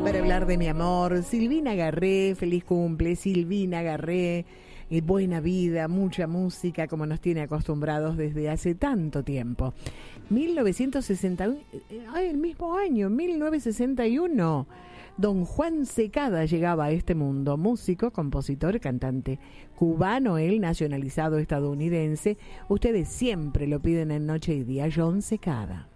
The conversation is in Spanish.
Para hablar de mi amor, Silvina Garré, feliz cumple, Silvina Garré, buena vida, mucha música como nos tiene acostumbrados desde hace tanto tiempo. 1961, el mismo año, 1961, don Juan Secada llegaba a este mundo, músico, compositor, cantante cubano, él nacionalizado estadounidense. Ustedes siempre lo piden en Noche y Día, John Secada.